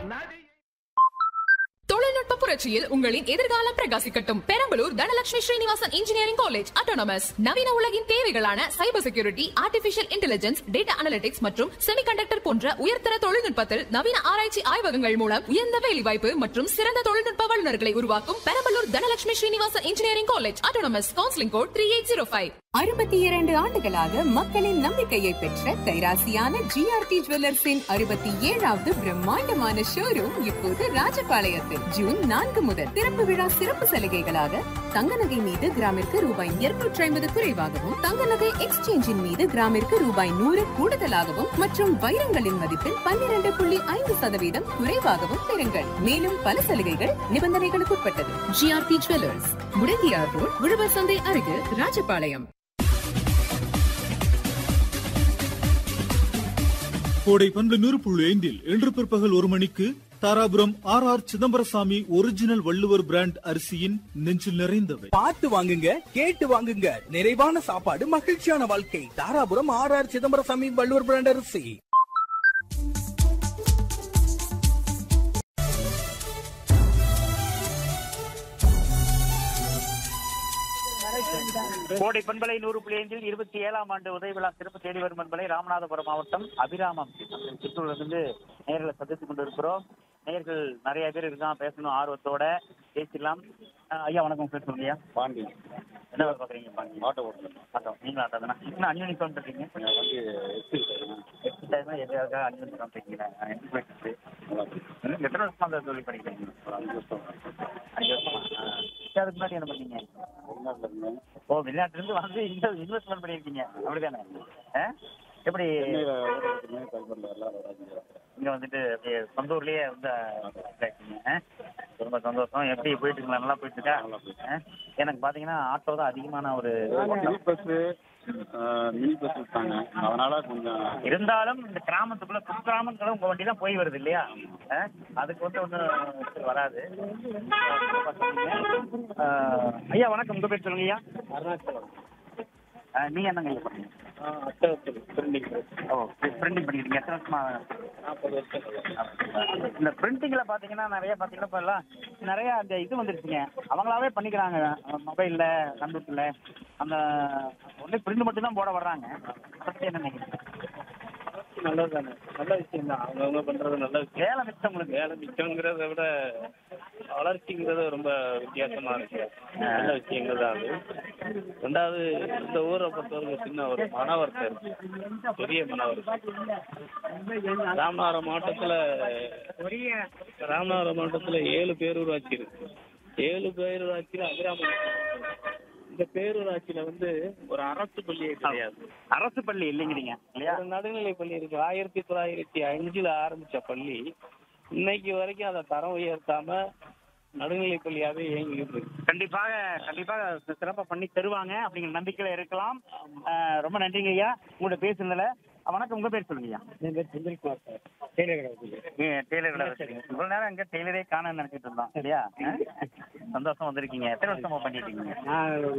தொழில்நுட்ப புரட்சியில் உங்களின் எதிர்காலம் பிரகாசிக்கட்டும். Perambalur Dhanalakshmi Srinivasan engineering college autonomous நவீன உலகின் தேவைகளான cyber security, artificial intelligence, data analytics மற்றும் செமிகண்டக்டர் போன்ற உயர்தர தொழில்நுட்பத்தில் நவீன ஆராய்ச்சி ஆய்வகங்கள் மூலம் உயர்ந்த வேலைவாய்ப்பு மற்றும் சிறந்த தொழில்நுட்ப வல்லுநர்களை உருவாக்கும் Perambalur Dhanalakshmi Srinivasan engineering college autonomous. Counselling code 3805. 62 ஆண்டுகளாக மக்களின் நம்பிக்கையை பெற்ற கைராசியான ஜிஆர்டி ஜுவல்லர்ஸின் 67வது பிரம்மாண்டமான ஷோரூம் இப்போது ராஜபாளையத்தில் ஜூன் 4 முதல் திறப்பு விழா சிறப்பு சலுகைகளாக தங்க நகை மீது கிராமிற்கு ரூபாய் 250 குறைவாகவும், தங்க நகை எக்ஸ்சேஞ்சின் மீது கிராமிற்கு ரூபாய் 100 கூடுதலாகவும் மற்றும் வைரங்களின் மதிப்பில் 12.5% குறைவாகவும் பெறுங்கள். மேலும் பல சலுகைகள் நிபந்தனைகளுக்கு உட்பட்டது. ஜிஆர்டி ஜுவல்லர்ஸ், முடங்கியார் ரோட், உழவர் சந்தை அருகில், ராஜபாளையம். கோடை 100.5 இன்று பிற்பகல் 1 மணிக்கு Dharapuram R Chidambarasamy original Valluvar brand அரிசியின் நெஞ்சில் நிறைந்தவை. பார்த்து வாங்குங்க, கேட்டு வாங்குங்க. நிறைவான சாப்பாடு, மகிழ்ச்சியான வாழ்க்கை. தாராபுரம் ஆர் சிதம்பரசாமி வள்ளுவர் பிராண்ட் அரிசி. கோடை பண்பலை 100.5 27ஆம் ஆண்டு உதய விழா சிறப்பு தேடி வரும் பண்பலை ராமநாதபுரம் மாவட்டம் அபிராமம் சிற்றூரிலிருந்து நேர்களை சந்தித்துக் கொண்டிருக்கிறோம். நேர்கள் நிறைய பேர் இருக்கான், பேசணும் ஆர்வத்தோட பேசலாம். ஐயா வணக்கம். பேர் சொல்லுங்க. பாண்டி. என்ன வேலை பாக்குறீங்க? பாண்டி ஆட்டோ ஓட்டுறேன். ஆட்டோ நீங்களும் ஆட்டோ தானே? இன்னும் அன்யூனிஃபார்ம் இருக்கீங்க. எதுக்காக அன்யூனிஃபார்ம் இருக்கீங்க? எத்தனை வருஷமா அந்த தொழில் பண்ணிக்கிறீங்க? 5 வருஷம். 5 வருஷமா? அதுக்கு முன்னாடி என்ன பண்ணீங்க? ஓ, வெளிநாட்டுல இருந்து வந்து இன்வெஸ்ட்மெண்ட் பண்ணிருக்கீங்க, அப்படிதானே? எப்படி இங்க வந்துட்டு சொந்த ஊர்லயே வந்து ரொம்ப சந்தோஷம். எப்படி போயிட்டு இருக்கீங்களா? நல்லா போயிட்டு இருக்கா? எனக்கு பாத்தீங்கன்னா ஆட்டோ தான் அதிகமான ஒரு மினி பஸ் இருக்காங்க, அதனால கொஞ்சம் இருந்தாலும் இந்த கிராமத்துக்குள்ள குக்கிராமங்களும் உங்க வண்டி தான் போய் வருது இல்லையா? அதுக்கு வந்து ஒன்றும் வராது. ஐயா வணக்கம். உங்க பேர் சொல்லுங்க ஐயா. அருணாச்சலம். நீங்க என்னங்க ஐயா பண்ணீங்க? பிரிண்டிங் பண்ணிக்கிட்டீங்க. எத்தனை வருஷமா? 40 வருஷம். இந்த பிரிண்டிங்ல பாத்தீங்கன்னா நிறைய பாத்தீங்கன்னா இப்ப எல்லாம் நிறைய அந்த இது வந்துருச்சுங்க, அவங்களாவே பண்ணிக்கிறாங்க மொபைல்ல, கம்ப்யூட்டர்ல. அந்த ஒன்லி பிரிண்ட் மட்டும் தான் போட வர்றாங்க. அதை பத்தி என்ன நினைக்கிறீங்க? நல்லது தானே, நல்ல விஷயம் தான். அவங்க பண்றது நல்ல விஷயம். வேலை மிச்சம், உங்களுக்கு வேலை மிச்சங்கிறத விட வளர்ச்சிங்கிறது ரொம்ப வித்தியாசமா இருக்கு. நல்ல விஷயங்கள் தான் அது. ரெண்டாவது, இந்த ஊரை பொறுத்தவரைக்கும் சின்ன ஒரு மன வருத்தம் இருக்கு, பெரிய மன வருத்தம். ராமநாதபுரம் மாவட்டத்துல 7 பேரூராட்சி இருக்கு. 7 பேரூராட்சியில அபிராமம் இந்த பேரூராட்சியில வந்து ஒரு அரசு பள்ளியே கிடையாது. அரசு பள்ளி இல்லைங்கிறீங்க இல்லையா? ஒரு நடுநிலை பள்ளி இருக்கு. 1905 ஆரம்பிச்ச பள்ளி இன்னைக்கு வரைக்கும் அதை தரம் உயர்த்தாம நடுநிலை பள்ளியாவே இயங்கிட்டு இருக்கு. கண்டிப்பாக சிறப்பா பண்ணி தருவாங்க அப்படிங்கிற நம்பிக்கையில இருக்கலாம். ரொம்ப நன்றிங்க ஐயா உங்கள்கிட்ட பேசுனதுல. வணக்கம். உங்க பேர் சொல்லுங்க ஐயா. என் பேர் செந்தில்குமார் சார். டெய்லர் கடை வச்சிருக்கீங்க. இவ்வளவு நேரம் எங்க டெய்லரே காண நினைச்சிட்டு இருந்தோம் இல்லையா? சந்தோஷம் வந்திருக்கீங்க. எத்தனை வருஷமா பண்ணிட்டு இருக்கீங்க?